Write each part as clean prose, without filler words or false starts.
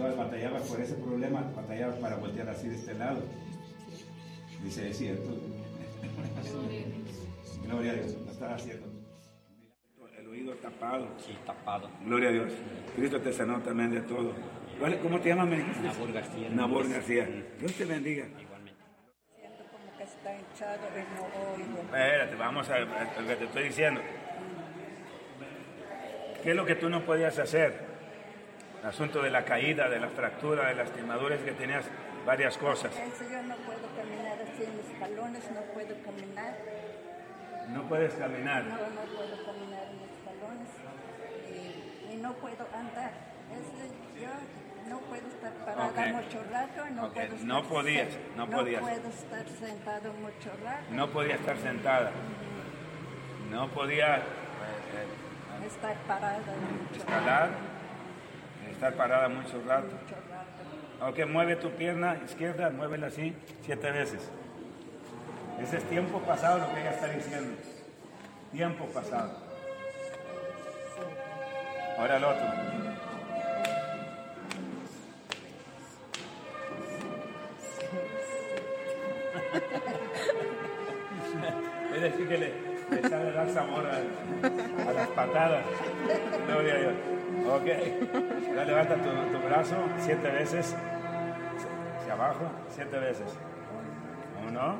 Entonces batallabas por ese problema, batallabas para voltear así de este lado. Dice, es cierto. Gloria a Dios, lo estás haciendo. El oído tapado. Sí, tapado. Gloria a Dios. Cristo te sanó también de todo. ¿Cómo te llamas, me dijiste? Nabor García. Nabor García. Dios te bendiga. Igualmente. Siento como que está hinchado y no oigo. Espérate, vamos a lo que te estoy diciendo. ¿Qué es lo que tú no podías hacer? El asunto de la caída, de la fractura, de las lastimaduras que tenías, varias cosas. Eso yo no puedo caminar así en los talones, no puedo caminar. No puedes caminar. No puedo caminar en los talones y no puedo andar. Yo no puedo estar parada mucho rato. No podías. No puedo estar sentado mucho rato. No podía estar sentada. No podía estar parada mucho escalar. rato. Estar parada mucho rato. Ok, mueve tu pierna izquierda, muévela así 7 veces. Ese es tiempo pasado lo que ella está diciendo. Tiempo pasado. Ahora el otro. Es decir que le sabe dar sabor a las patadas. Gloria a Dios. Ok. Ahora levanta tu brazo 7 veces. Hacia abajo, 7 veces. 1, 2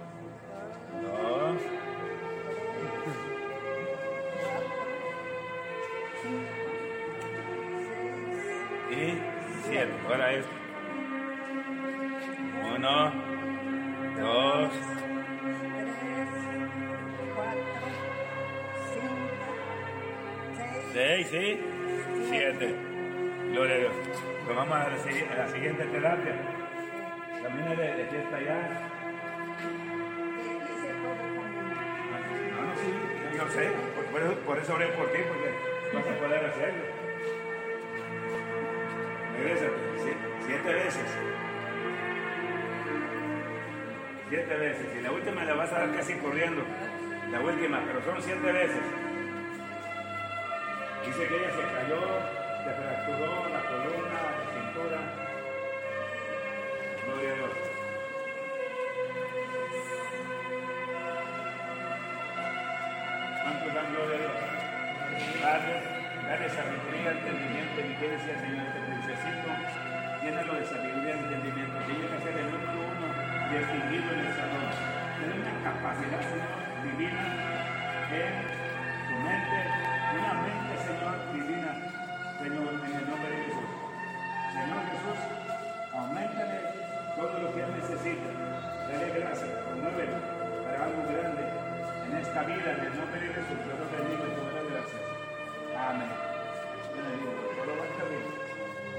y 7. Ahora es 1, 2, 6, sí, 7. Gloria a Dios. Pues vamos a la siguiente terapia. Camina de aquí hasta allá. No, sí, yo sé. Por eso oré por ti, porque vas a poder hacerlo. Regrésate. 7 veces. 7 veces. Y la última la vas a dar casi corriendo. La última, pero son 7 veces. Dice que ella se cayó, se fracturó la columna, la cintura. Gloria a Dios. ¿Cuántos dan gloria a Dios? Dale sabiduría, entendimiento, inteligencia, Señor, te necesito. Llénalo de sabiduría y entendimiento. Que llegue a ser el número 1 distinguido en el salón. Tener una capacidad, Señor, divina en tu mente. Una mente, Señor, divina, Señor, en el nombre de Jesús. Señor Jesús, auméntale todo lo que Él necesita. Dale gracias, promuévelo para algo grande en esta vida, en el nombre de Jesús. Yo lo bendigo y te doy las gracias. Amén. Yo le digo, todo va a estar bien.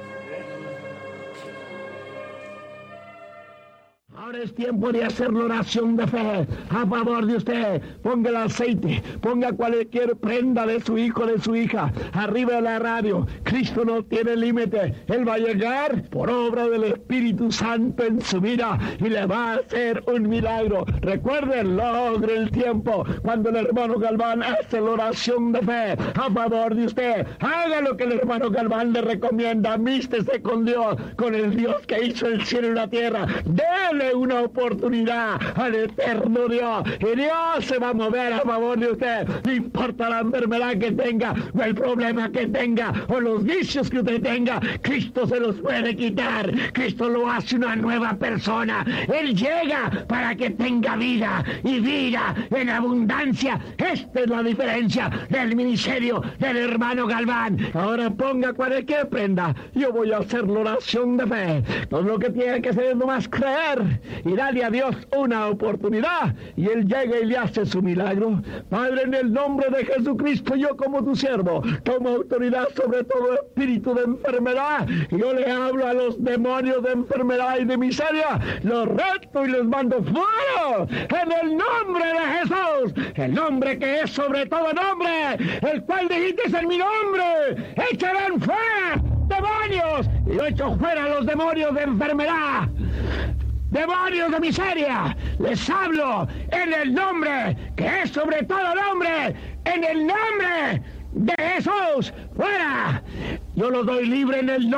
Ahora es tiempo de hacer la oración de fe a favor de usted. Ponga el aceite, ponga cualquier prenda de su hijo, de su hija, arriba de la radio. Cristo no tiene límite. Él va a llegar por obra del Espíritu Santo en su vida y le va a hacer un milagro. Recuerden, logre el tiempo cuando el hermano Galván hace la oración de fe a favor de usted. Haga lo que el hermano Galván le recomienda. Amístese con Dios, con el Dios que hizo el cielo y la tierra. Dele una oportunidad al eterno Dios y Dios se va a mover a favor de usted. No importa la enfermedad que tenga o el problema que tenga o los vicios que usted tenga, Cristo se los puede quitar. Cristo lo hace una nueva persona. Él llega para que tenga vida y vida en abundancia. Esta es la diferencia del ministerio del hermano Galván. Ahora ponga cualquier prenda. Yo voy a hacer la oración de fe. Todo lo que tiene que hacer es nomás creer y dale a Dios una oportunidad y Él llega y le hace su milagro. Padre, en el nombre de Jesucristo, yo como tu siervo tomo autoridad sobre todo espíritu de enfermedad. Yo le hablo a los demonios de enfermedad y de miseria, los reto y les mando fuera en el nombre de Jesús, el nombre que es sobre todo nombre, el cual dijiste en mi nombre, echarán fuera demonios, y yo echo fuera a los demonios de enfermedad, demonios de miseria. Les hablo en el nombre que es sobre todo nombre, en el nombre de Jesús, fuera. Yo los doy libre en el nombre